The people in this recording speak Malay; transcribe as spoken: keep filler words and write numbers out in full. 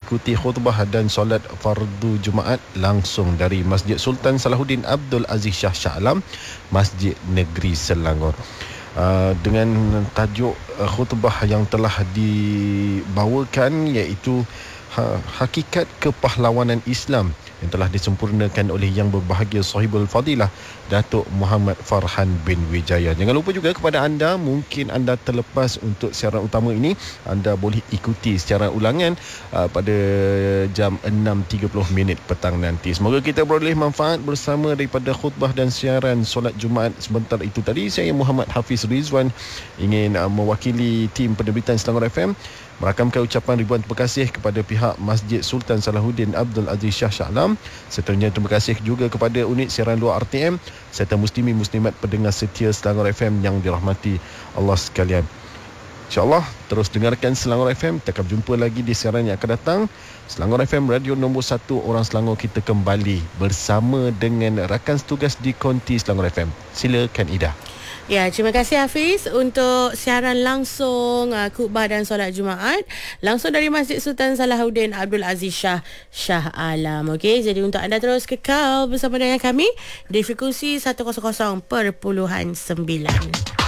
ikuti khutbah dan solat fardu Jumaat langsung dari Masjid Sultan Salahuddin Abdul Aziz Shah Shah Alam, Masjid Negeri Selangor. Uh, dengan tajuk uh, khutbah yang telah dibawakan iaitu ha, Hakikat Kepahlawanan Islam yang telah disempurnakan oleh Yang Berbahagia Sahibul Fadilah Datuk Muhammad Farhan bin Wijaya. Jangan lupa juga kepada anda, mungkin anda terlepas untuk siaran utama ini, anda boleh ikuti secara ulangan uh, pada jam enam tiga puluh minit petang nanti. Semoga kita beroleh manfaat bersama daripada khutbah dan siaran solat Jumaat sebentar itu tadi. Saya Muhammad Hafiz Rizwan ingin uh, mewakili tim penerbitan Selangor F M merakamkan ucapan ribuan terima kasih kepada pihak Masjid Sultan Salahuddin Abdul Aziz Shah Shah Alam. Sertanya terima kasih juga kepada unit siaran luar R T M serta muslimin muslimat pendengar setia Selangor F M yang dirahmati Allah sekalian. InsyaAllah terus dengarkan Selangor F M. Kita akan jumpa lagi di siaran yang akan datang. Selangor F M, radio nombor satu orang Selangor. Kita kembali bersama dengan rakan setugas di Konti Selangor F M. Silakan Ida. Ya, terima kasih Hafiz untuk siaran langsung uh, khutbah dan solat Jumaat langsung dari Masjid Sultan Salahuddin Abdul Aziz Shah Shah Alam. Okey, jadi untuk anda terus kekal bersama dengan kami di frekuensi seratus perpuluhan sembilan.